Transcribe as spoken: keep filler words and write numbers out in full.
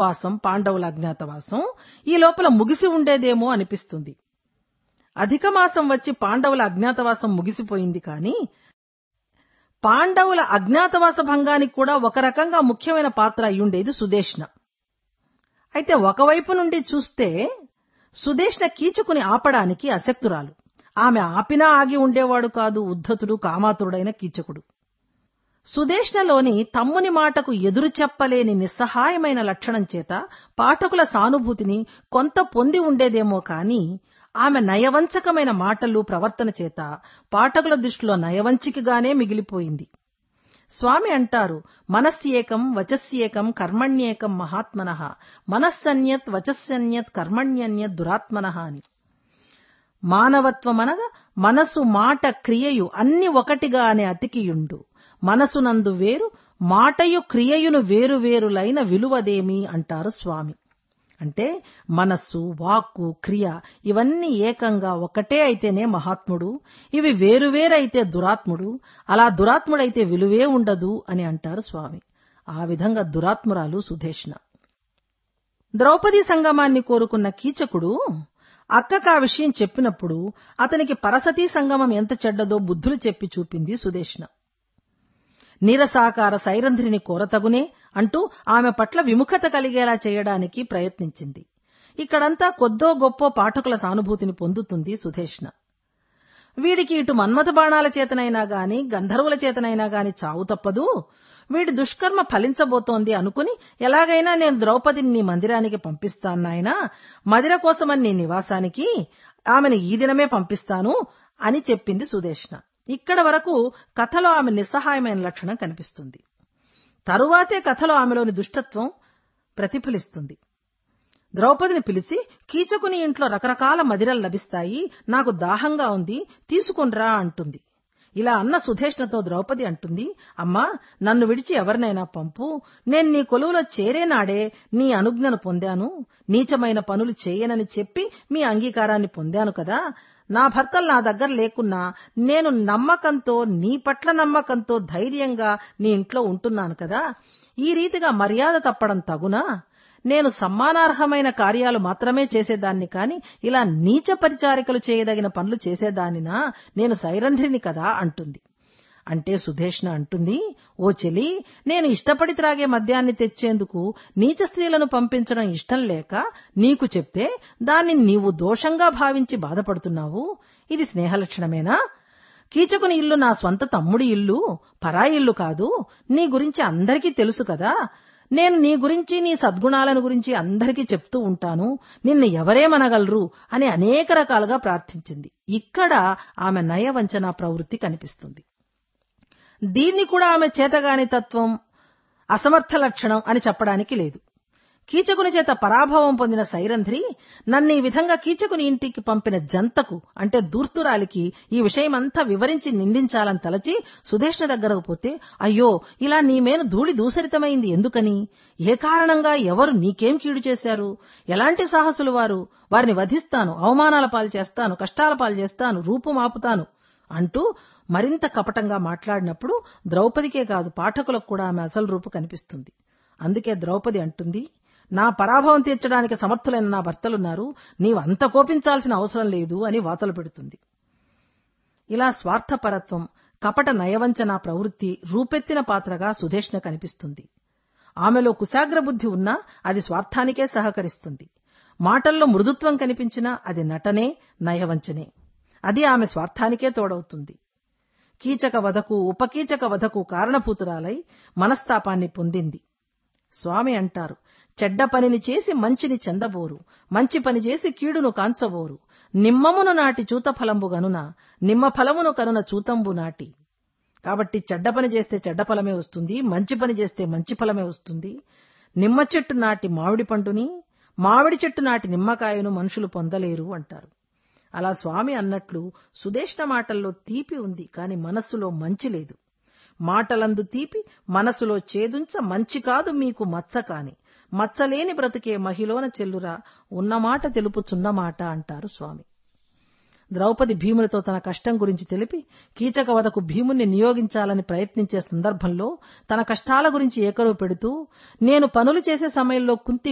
వాసం పాండవుల అజ్ఞాతవాసం ఈ లోపల ముగిసి ఉండేదేమో అనిపిస్తుంది. అధిక మాసం వచ్చి పాండవుల అజ్ఞాతవాసం ముగిసిపోయింది. కానీ పాండవుల అజ్ఞాతవాస భంగానికి కూడా ఒక రకంగా ముఖ్యమైన పాత్ర అయ్యుండేది సుదేష్ణ. అయితే ఒకవైపు నుండి చూస్తే సుదేష్ణ కీచకుని ఆపడానికి అశక్తురాలు. ఆమె ఆపినా ఆగి ఉండేవాడు కాదు ఉద్ధతుడు కామాతురుడైన కీచకుడు. సుదేష్ణలోని తమ్ముని మాటకు ఎదురు చెప్పలేని నిస్సహాయమైన లక్షణం చేత పాఠకుల సానుభూతిని కొంత పొంది ఉండేదేమో కాని ఆమె నయవంచకమైన మాటలు ప్రవర్తన చేత పాఠకుల దృష్టిలో నయవంచికగానే మిగిలిపోయింది. స్వామి అంటారు, మనస్యేకం వచస్యేకం కర్మణ్యేకం మహాత్మనః మనస్సన్యత్ వచస్సన్యత్ కర్మణ్యన్యత్ దురాత్మనః అని. మానవత్వమనగా మనసు మాట క్రియయు అన్ని ఒకటిగా అనే అతికియుండు. మనసునందు వేరు మాటయు క్రియయును వేరు వేరులైన విలువదేమి అంటారు స్వామి. అంటే మనస్సు వాక్కు క్రియ ఇవన్నీ ఏకంగా ఒకటే అయితేనే మహాత్ముడు, ఇవి వేరువేరైతే దురాత్ముడు, అలా దురాత్ముడైతే విలువే ఉండదు అని అంటారు స్వామి. ఆ విధంగా దురాత్మురాలు సుదేష్ణ. ద్రౌపదీ సంగమాన్ని కోరుకున్న కీచకుడు అక్కకు ఆ విషయం చెప్పినప్పుడు అతనికి పరసతీ సంగమం ఎంత చెడ్డదో బుద్ధులు చెప్పి చూపింది సుదేష్ణ. నీరసాకార సైరంధ్రిని కోరతగునే అంటూ ఆమె పట్ల విముఖత కలిగేలా చేయడానికి ప్రయత్నించింది. ఇక్కడంతా కొద్దో గొప్పో పాఠకుల సానుభూతిని పొందుతుంది సుదేష్ణ. వీడికి ఇటు మన్మథ బాణాల చేతనైనా గాని గంధర్వుల చేతనైనా గాని చావు తప్పదు, వీడి దుష్కర్మ ఫలించబోతోంది అనుకుని ఎలాగైనా నేను ద్రౌపదిని నీ మందిరానికి పంపిస్తాను నాయనా, మదిర కోసమని నీ నివాసానికి ఆమెను ఈ దినమే పంపిస్తాను అని చెప్పింది సుదేష్ణ. ఇక్కడ వరకు కథలో ఆమె నిస్సహాయమైన లక్షణం కనిపిస్తుంది. తరువాతే కథలో ఆమెలోని దుష్టత్వం ప్రతిఫలిస్తుంది. ద్రౌపదిని పిలిచి, కీచకుని ఇంట్లో రకరకాల మదిరలు లభిస్తాయి, నాకు దాహంగా ఉంది, తీసుకునిరా అంటుంది. ఇలా అన్న సుదేష్ణతో ద్రౌపది అంటుంది, అమ్మా నన్ను విడిచి ఎవరినైనా పంపు, నేను నీ కొలువులో చేరేనాడే నీ అనుజ్ఞను పొందాను, నీచమైన పనులు చేయనని చెప్పి మీ అంగీకారాన్ని పొందాను కదా, నా భర్తలు నా దగ్గర లేకున్నా నేను నమ్మకంతో నీ పట్ల నమ్మకంతో ధైర్యంగా నీ ఇంట్లో ఉంటున్నాను కదా, ఈ రీతిగా మర్యాద తప్పడం తగునా? నేను సమ్మానార్హమైన కార్యాలు మాత్రమే చేసేదాన్ని కాని ఇలా నీచ పరిచారికలు చేయదగిన పనులు చేసేదానినా? నేను సైరంధ్రిని కదా అంటుంది. అంటే సుదేష్ణ అంటుంది, ఓ చెలి, నేను ఇష్టపడి త్రాగే మద్యాన్ని తెచ్చేందుకు నీచ స్త్రీలను పంపించడం ఇష్టం లేక నీకు చెప్తే దాన్ని నీవు దోషంగా భావించి బాధపడుతున్నావు. ఇది స్నేహలక్షణమేనా? కీచకుని ఇల్లు నా స్వంత తమ్ముడి ఇల్లు, పరాయి ఇల్లు కాదు. నీ గురించి అందరికీ తెలుసు కదా, నేను నీ గురించి నీ సద్గుణాలను గురించి అందరికీ చెప్తూ ఉంటాను, నిన్ను ఎవరేమనగలరు అని అనేక రకాలుగా ప్రార్థించింది. ఇక్కడ ఆమె నయవంచన ప్రవృత్తి కనిపిస్తుంది. దీన్ని కూడా ఆమె చేతగాని తత్వం, అసమర్థ లక్షణం అని చెప్పడానికి లేదు. కీచకుని చేత పరాభవం పొందిన సైరంధ్రి నన్ను ఈ విధంగా కీచకుని ఇంటికి పంపిన జంతకు అంటే దూర్తురాలికి ఈ విషయమంతా వివరించి నిందించాలని తలచి సుదేష్ణ దగ్గరకు పోతే, అయ్యో ఇలా నీమేను ధూళి దూసరితమైంది ఎందుకని, ఏ కారణంగా, ఎవరు నీకేం కీడు చేశారు, ఎలాంటి సాహసులు వారు, వారిని వధిస్తాను, అవమానాల పాలు చేస్తాను, కష్టాల పాలు చేస్తాను, రూపు మాపుతాను అంటూ మరింత కపటంగా మాట్లాడినప్పుడు ద్రౌపదికే కాదు పాఠకులకు కూడా ఆమె అసలు రూపు కనిపిస్తుంది. అందుకే ద్రౌపది అంటుంది, నా పరాభవం తీర్చడానికి సమర్థులైన నా భర్తలున్నారు, నీవు అంత కోపించాల్సిన అవసరం లేదు అని వాతలు పెడుతుంది. ఇలా స్వార్థపరత్వం, కపట నయవంచన ప్రవృత్తి రూపెత్తిన పాత్రగా సుదేష్ణ కనిపిస్తుంది. ఆమెలో కుశాగ్రబుద్ధి ఉన్నా అది స్వార్థానికే సహకరిస్తుంది. మాటల్లో మృదుత్వం కనిపించినా అది నటనే, నయవంచనే. అది ఆమె స్వార్థానికే తోడవుతుంది. కీచక వధకు ఉపకీచక వధకు కారణభూతురాలై మనస్తాపాన్ని పొందింది. స్వామి అంటారు, చెడ్డ పనిని చేసి మంచిని చెందబోరు, మంచి పని చేసి కీడును కాంచబోరు, నిమ్మమును నాటి చూత ఫలంబు గనున, నిమ్మ ఫలమును కనున చూతంబు నాటి. కాబట్టి చెడ్డ పని చేస్తే చెడ్డ ఫలమే వస్తుంది, మంచి పని చేస్తే మంచి ఫలమే వస్తుంది. నిమ్మ చెట్టు నాటి మామిడి పండుని, మామిడి చెట్టు నాటి నిమ్మకాయను మనుషులు పొందలేరు అంటారు. అలా స్వామి అన్నట్లు సుదేష్ణ మాటల్లో తీపి ఉంది, కాని మనస్సులో మంచి లేదు. మాటలందు తీపి మనసులో చేదుంచ మంచి కాదు మీకు మచ్చ కాని, మచ్చలేని బ్రతుకే మహిలోన చెల్లురా, ఉన్నమాట తెలుపుచున్నమాట అంటారు స్వామి. ద్రౌపది భీమునితో తన కష్టం గురించి తెలిపి కీచక వధకు భీముణ్ణి నియోగించాలని ప్రయత్నించే సందర్భంలో తన కష్టాల గురించి ఏకరువు పెడుతూ, నేను పనులు చేసే సమయంలో కుంతి